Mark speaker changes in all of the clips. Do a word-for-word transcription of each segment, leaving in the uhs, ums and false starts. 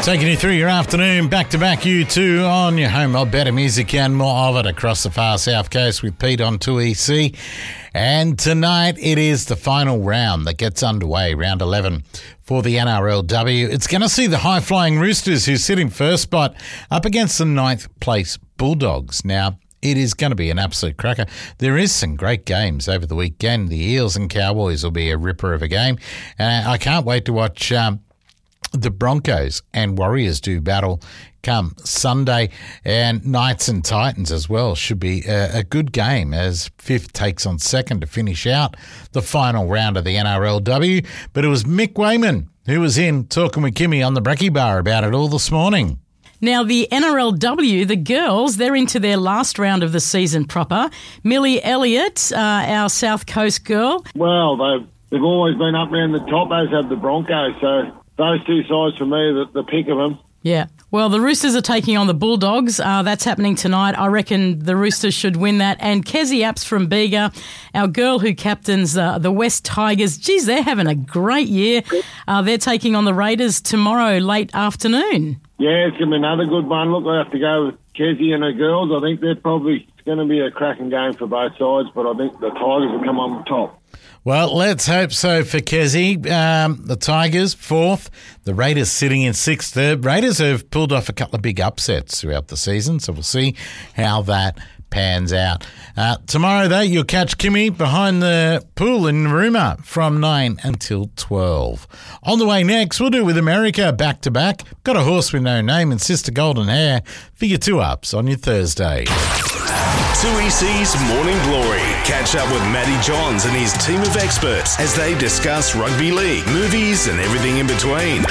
Speaker 1: Taking you through your afternoon, back-to-back U two on your home of better music and more of it across the far south coast with Pete on two E C. And tonight it is the final round that gets underway, round eleven for the N R L W. It's going to see the high-flying Roosters, who sit in first spot, up against the ninth place Bulldogs. Now, it is going to be an absolute cracker. There is some great games over the weekend. The Eels and Cowboys will be a ripper of a game. And I can't wait to watch um, the Broncos and Warriors do battle come Sunday, and Knights and Titans as well should be a, a good game as fifth takes on second to finish out the final round of the N R L W. But it was Mick Wayman who was in talking with Kimmy on the Brekkie Bar about it all this morning.
Speaker 2: Now, the N R L W, the girls, they're into their last round of the season proper. Millie Elliott, uh, our South Coast girl.
Speaker 3: Well, they've, they've always been up around the top, as have the Broncos, so those two sides for me, the, the pick of them.
Speaker 2: Yeah. Well, the Roosters are taking on the Bulldogs. Uh, that's happening tonight. I reckon the Roosters should win that. And Kezzy Apps from Bega, our girl who captains uh, the West Tigers, geez, they're having a great year. Uh, they're taking on the Raiders tomorrow late afternoon.
Speaker 3: Yeah, it's going to be another good one. Look, I have to go with Kezzy and her girls. I think they're probably going to be a cracking game for both sides, but I think the Tigers will come on top.
Speaker 1: Well, let's hope so for Kezzy. Um, the Tigers, fourth. The Raiders sitting in sixth. The Raiders have pulled off a couple of big upsets throughout the season, so we'll see how that pans out. Uh, tomorrow, though, you'll catch Kimmy behind the pool in Narooma from nine until twelve. On the way next, we'll do with America back-to-back. Got a horse with no name and Sister Golden Hair for your two-ups on your Thursday.
Speaker 4: two E C's Morning Glory. Catch up with Matty Johns and his team of experts as they discuss rugby league, movies and everything in between.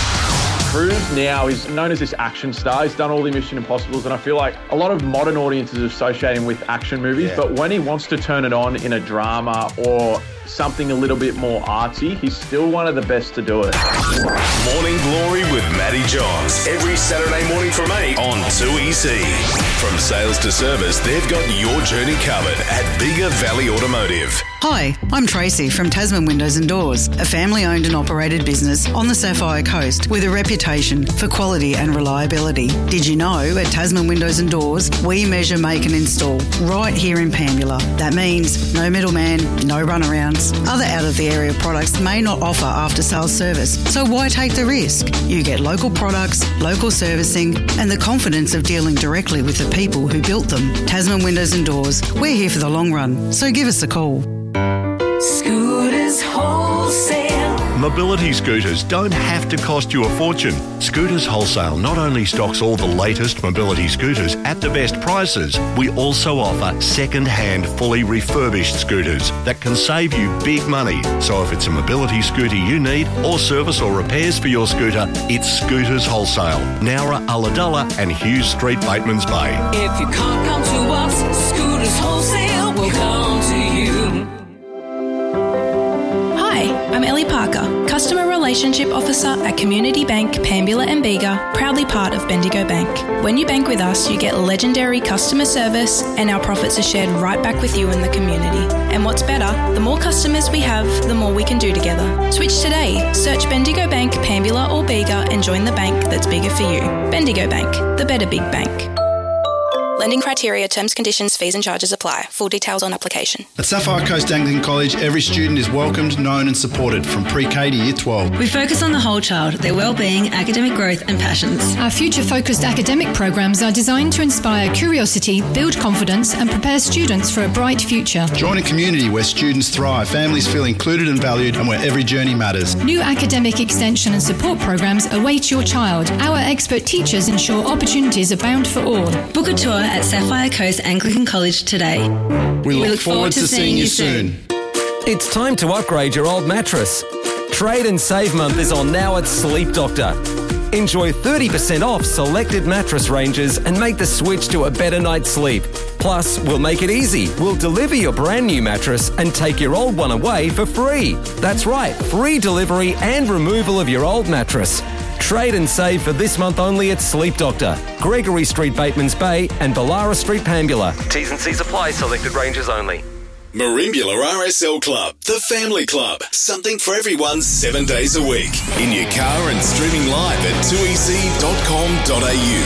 Speaker 5: Cruz now is known as this action star. He's done all the Mission Impossibles, and I feel like a lot of modern audiences associate him with action movies, yeah. But when he wants to turn it on in a drama or something a little bit more artsy, he's still one of the best to do it.
Speaker 4: Morning Glory with Matty Johns. Every Saturday morning from eight on two E C. From sales to service, they've got your journey covered at Bega Valley Automotive.
Speaker 6: Hi, I'm Tracy from Tasman Windows and Doors, a family-owned and operated business on the Sapphire Coast with a reputation for quality and reliability. Did you know at Tasman Windows and Doors, we measure, make and install right here in Pambula. That means no middleman, no runarounds. Other out-of-the-area products may not offer after-sales service, so why take the risk? You get local products, local servicing and the confidence of dealing directly with the people who built them. Tasman Windows and Doors, we're here for the long run, so give us a call.
Speaker 7: Scooters Wholesale.
Speaker 8: Mobility scooters don't have to cost you a fortune. Scooters Wholesale not only stocks all the latest mobility scooters at the best prices, we also offer second-hand, fully refurbished scooters that can save you big money. So if it's a mobility scooter you need or service or repairs for your scooter, it's Scooters Wholesale, Nowra, Ulladulla and Hughes Street, Batemans Bay.
Speaker 7: If you can't come to us, Scooters Wholesale will come to you.
Speaker 9: Hi, I'm Ellie Parker, Customer Relationship Officer at Community Bank, Pambula and Bega, proudly part of Bendigo Bank. When you bank with us, you get legendary customer service and our profits are shared right back with you in the community. And what's better, the more customers we have, the more we can do together. Switch today. Search Bendigo Bank, Pambula or Bega and join the bank that's bigger for you. Bendigo Bank, the better big bank. Lending criteria, terms, conditions, fees and charges apply. Full details on application.
Speaker 10: At Sapphire Coast Anglican College, every student is welcomed, known and supported from pre-K to year twelve.
Speaker 11: We focus on the whole child, their well-being, academic growth and passions.
Speaker 12: Our future-focused academic programs are designed to inspire curiosity, build confidence and prepare students for a bright future.
Speaker 10: Join a community where students thrive, families feel included and valued and where every journey matters.
Speaker 12: New academic extension and support programs await your child. Our expert teachers ensure opportunities abound for all.
Speaker 11: Book a tour at Sapphire Coast Anglican College today.
Speaker 10: We look, we look forward, forward to seeing you soon.
Speaker 13: It's time to upgrade your old mattress. Trade and Save Month is on now at Sleep Doctor. Enjoy thirty percent off selected mattress ranges and make the switch to a better night's sleep. Plus, we'll make it easy. We'll deliver your brand new mattress and take your old one away for free. That's right, free delivery and removal of your old mattress. Trade and save for this month only at Sleep Doctor, Gregory Street, Batemans Bay and Ballara Street, Pambula.
Speaker 14: T's and C's apply, selected ranges only.
Speaker 4: Marimbula R S L Club, the family club. Something for everyone seven days a week. In your car and streaming live at two e c dot com dot a u.